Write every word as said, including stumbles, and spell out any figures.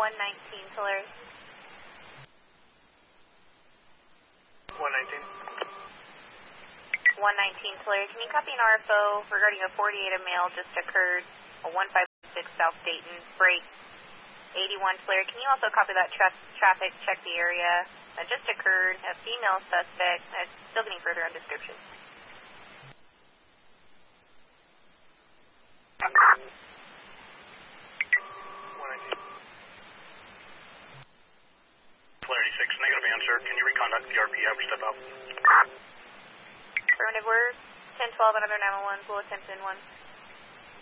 one nineteen, Tulare. one nineteen. one nineteen, Tulare. Can you copy an R F O regarding a forty-eight a male just occurred, a one five six South Dayton, break eighty-one, Tulare. Can you also copy that tra traffic, check the area that just occurred, a female suspect, uh, still getting further on description. one nineteen. Tulare eighty-six, negative answer. Can you recontact the R P F, step out? Affirmative word, ten twelve, another nine one one, full attempt in one.